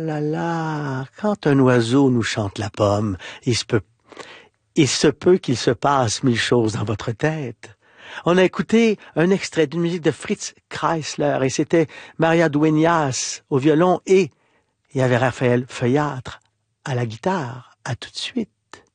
là là, quand un oiseau nous chante la pomme, il se peut qu'il se passe 1000 choses dans votre tête. On a écouté un extrait d'une musique de Fritz Kreisler et c'était Maria Dueñas au violon et il y avait Raphaël Feuillâtre à la guitare. À tout de suite.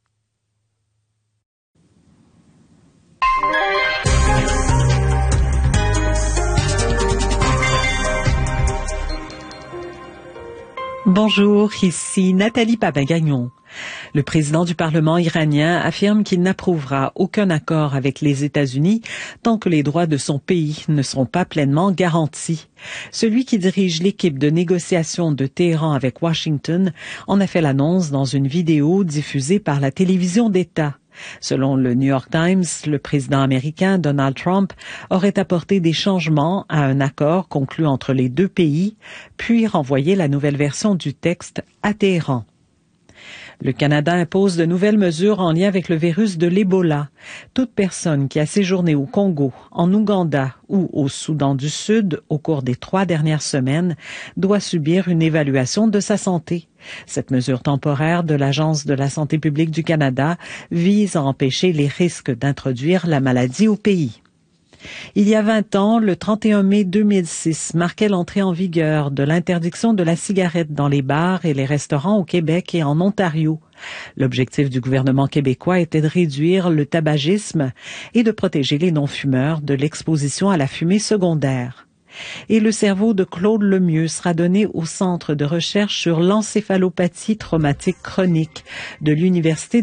Bonjour, ici Nathalie Papagagnon. Le président du Parlement iranien affirme qu'il n'approuvera aucun accord avec les États-Unis tant que les droits de son pays ne seront pas pleinement garantis. Celui qui dirige l'équipe de négociation de Téhéran avec Washington en a fait l'annonce dans une vidéo diffusée par la télévision d'État. Selon le New York Times, le président américain Donald Trump aurait apporté des changements à un accord conclu entre les deux pays, puis renvoyé la nouvelle version du texte à Téhéran. Le Canada impose de nouvelles mesures en lien avec le virus de l'Ebola. Toute personne qui a séjourné au Congo, en Ouganda ou au Soudan du Sud au cours des 3 dernières semaines doit subir une évaluation de sa santé. Cette mesure temporaire de l'Agence de la santé publique du Canada vise à empêcher les risques d'introduire la maladie au pays. Il y a 20 ans, le 31 mai 2006 marquait l'entrée en vigueur de l'interdiction de la cigarette dans les bars et les restaurants au Québec et en Ontario. L'objectif du gouvernement québécois était de réduire le tabagisme et de protéger les non-fumeurs de l'exposition à la fumée secondaire. Et le cerveau de Claude Lemieux sera donné au Centre de recherche sur l'encéphalopathie traumatique chronique de l'Université